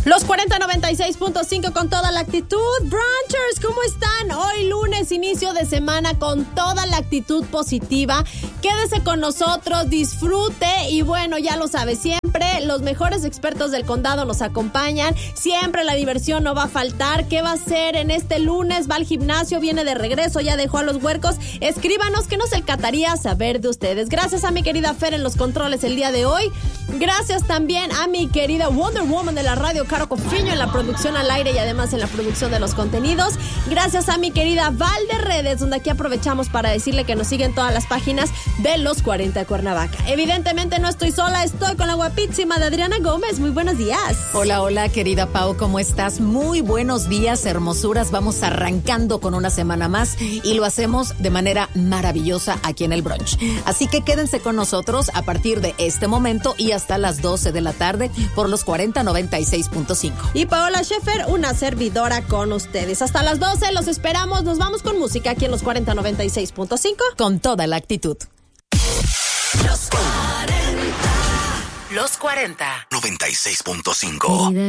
Los 4096.5 con toda la actitud. Brunchers, ¿cómo están? Hoy lunes, inicio de semana con toda la actitud positiva. Quédese con nosotros, disfrute y bueno, ya lo sabe, siempre los mejores expertos del condado nos acompañan. Siempre la diversión no va a faltar. ¿Qué va a hacer en este lunes? Va al gimnasio, viene de regreso, ya dejó a los huercos. Escríbanos que nos encantaría saber de ustedes. Gracias a mi querida Fer en los controles el día de hoy. Gracias también a mi querida Wonder Woman de la radio, Caro Cofiño, en la producción al aire y además en la producción de los contenidos. Gracias a mi querida Val de Redes, donde aquí aprovechamos para decirle que nos siguen todas las páginas de Los 40 de Cuernavaca. Evidentemente no estoy sola, estoy con la guapísima de Adriana Gómez. Muy buenos días. Hola, hola, querida Pau, ¿cómo estás? Muy buenos días, hermosuras. Vamos arrancando con una semana más y lo hacemos de manera maravillosa aquí en el brunch. Así que quédense con nosotros a partir de este momento y hasta las 12 de la tarde por los 4096.5. Y Paola Schaefer, una servidora con ustedes. Hasta las 12 los esperamos. Nos vamos con música aquí en los 4096.5. Con toda la actitud. Los 40. 96.5.